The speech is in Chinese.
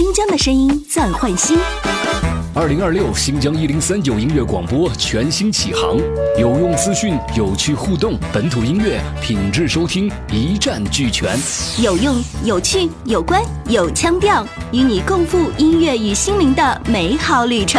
新疆的声音暂换新。 2026新疆1039音乐广播全新启航，有用资讯，有趣互动，本土音乐品质收听一站俱全， 有用、有趣、有关、有腔调，与你共赴音乐与心灵的美好旅程。